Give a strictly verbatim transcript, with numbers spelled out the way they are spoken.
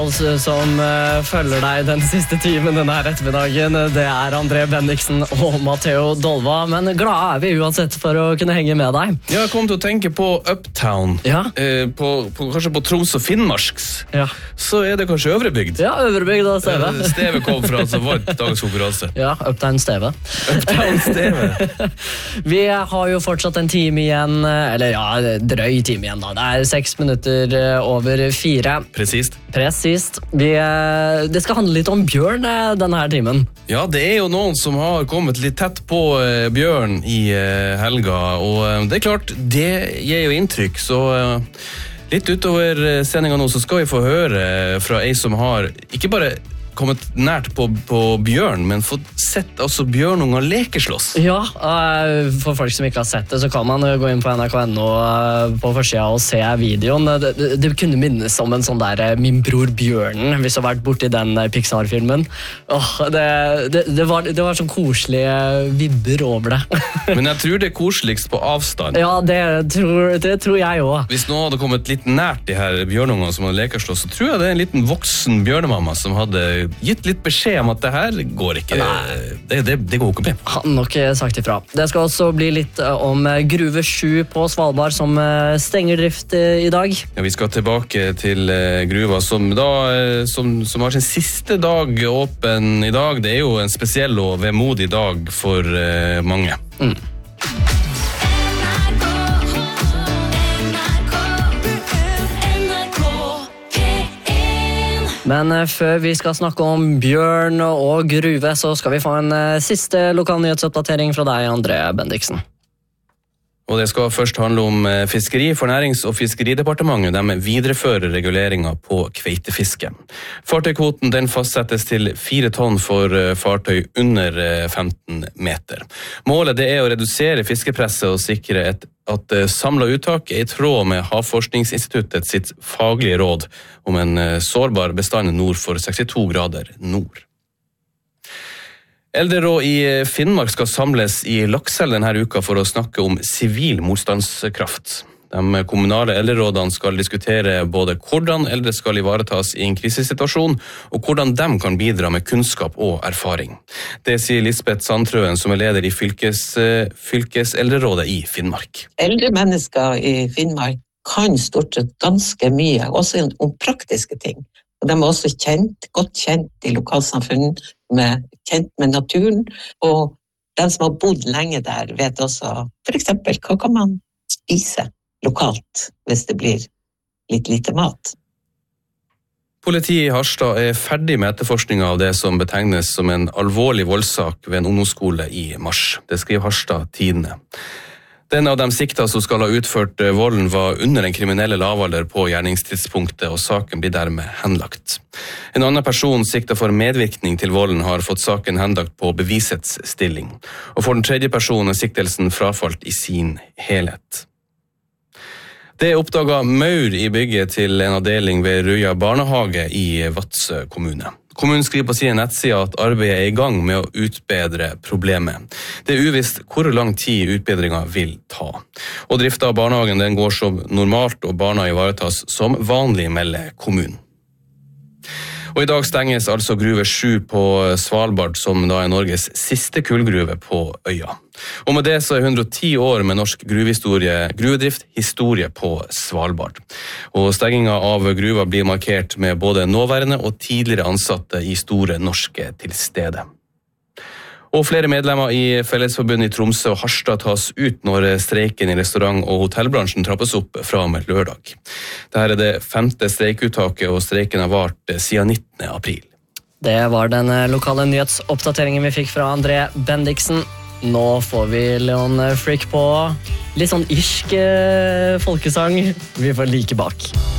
Som uh, følger deg den siste timen denne her ettermiddagen, det er André Bendiksen og Matteo Dolva, men glad er vi uansett for å kunne henge med deg. Jeg kom til å tenke på Uptown, ja. eh, på, på, kanskje på Troms og Finnmarks, ja. Så er det kanskje Øvrebygd. Ja, Øvrebygd og Steve. Eh, Steve kom fra, altså var et dagens konkurranse. Ja, Uptown Steve. Uptown Steve. Vi har jo fortsatt en time igjen, eller ja, drøy time igjen da. Det er seks minutter over fire. Presist. Presist. Vi, det skal handle litt om bjørn denne her timen. Ja, det er jo noen som har kommet litt tett på uh, bjørn i uh, helga, og uh, det er klart, det gir jo inntrykk, så uh, litt utover sendingen nå så skal vi få høre fra ei som har ikke bare kommet nært på, på bjørn, men fått sett altså bjørnunger lekeslåss. Ja, for folk som ikke har sett det, så kan man gå inn på N R K punktum N O på forsiden og se videoen. Det, det, det kunne minnes om en sånn der Min bror Bjørnen, hvis du har vært borte i den Pixar-filmen. Åh, det, det, det, var, det var sånn koselige vibber over det. Men jeg tror det er koseligst på avstand. Ja, det tror, det tror jeg også. Hvis noen hadde kommet litt nært de her bjørnungene som hadde lekeslåss, så tror jeg det er en liten voksen bjørnemamma som hadde gitt litt beskjed om at det her går ikke. Det, det, det går ikke med. Han har nok sagt ifra. Det skal også bli litt om Gruve sju på Svalbard som stenger drift i dag. Ja, vi skal tilbake til gruva som, da, som, som har sin siste dag åpen i dag. Det er jo en spesiell og vemodig dag for uh, mange. Mm. Men før vi skal snakke om bjørn og gruve, så skal vi få en siste lokal nyhetsoppdatering fra deg, André Bendiksen. Og det skal først handle om fiskeri, for Nærings- og fiskeridepartementet. De viderefører reguleringer på kveitefiske. Fartøykvoten den fastsettes til fire tonn for fartøy under femten meter. Målet det er å redusere fiskepresset og sikre et at samlet uttak er i tråd med Havforskningsinstituttet sitt faglige råd om en sårbar bestand nord for sekstito grader nord. Eldreråd i Finnmark skal samles i Lakselv denne uka for å snakke om sivil motstandskraft. De kommunale eldrerådene skal diskutere både hvordan eldre skal ivaretas i en krisesituasjon, og hvordan de kan bidra med kunnskap og erfaring. Det sier Lisbeth Sandtrøen, som er leder i fylkes, fylkeseldrerådet i Finnmark. Eldre mennesker i Finnmark kan stort sett ganske mye, også om praktiske ting. Og de er også kjent, godt kjent i lokalsamfunnet, med, kjent med naturen, og de som har bodd lenge der vet også, for eksempel, hva kan man spise lokalt hvis det blir litt lite mat. Politiet i Harstad er ferdig med etterforskningen av det som betegnes som en alvorlig voldssak ved en ungdomsskole i mars. Det skriver Harstad Tidende. Den av dem sikta som skal ha utført volden var under en kriminelle lavalder på gjerningstidspunktet, og saken blir dermed henlagt. En annen person sikta for medvirkning til volden har fått saken henlagt på bevisets stilling, og for den tredje personen er siktelsen frafalt i sin helhet. Det er oppdaget maur i bygget til en avdeling ved Røya barnehage i Vadsø kommune. Kommunen skriver på sine nettsider at arbeidet er i gang med å utbedre problemet. Det er uvisst hvor lang tid utbedringen vil ta. Og driften av barnehagen den går som normalt, og barna ivaretas som vanlig, melder kommunen. Og i dag stenges altså Gruve sju på Svalbard, som da er Norges siste kullgruve på øya. Og med det så er hundre og ti år med norsk gruvehistorie, gruvedrift historie på Svalbard. Og stengingen av gruva blir markert med både nåværende og tidligere ansatte i Store Norske til stede. Og flere medlemmer i Fellesforbundet i Tromsø og Harstad tas ut når streiken i restaurant- og hotellbransjen trappes opp fra og med lørdag. Dette er det femte streikuttaket, og streiken har vart siden nittende april. Det var den lokale nyhetsoppdateringen vi fikk fra André Bendiksen. Nå får vi Leon Frick på litt sånn irsk folkesang. Vi får like bak.